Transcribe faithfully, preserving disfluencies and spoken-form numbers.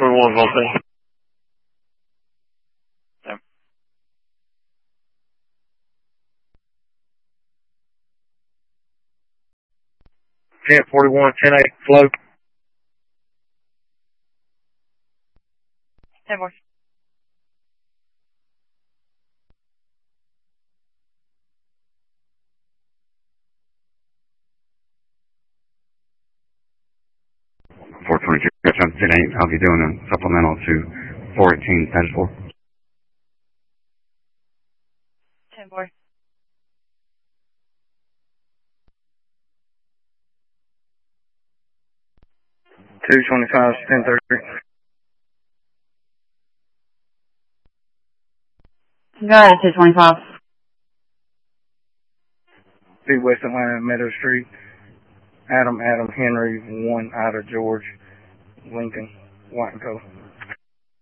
forty-one, Volta. Yep. ten forty-one, ten eight, flow. ten four. four twenty-two, catch on ten eight, I'll be doing a supplemental to four eighteen, status four. ten four. two twenty-five, ten thirty. Got it, two twenty-five. Be West Atlanta, Meadow Street. Adam, Adam, Henry, one, Ida, George, Lincoln, White and Co.